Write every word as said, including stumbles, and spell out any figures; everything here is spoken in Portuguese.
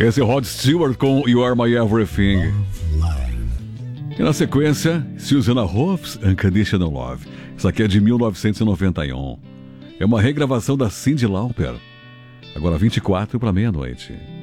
Esse é Rod Stewart com You Are My Everything. E na sequência, Susanna Hoffs, Unconditional Love. Isso aqui é de mil novecentos e noventa e um. É uma regravação da Cyndi Lauper. Agora vinte e quatro para meia-noite.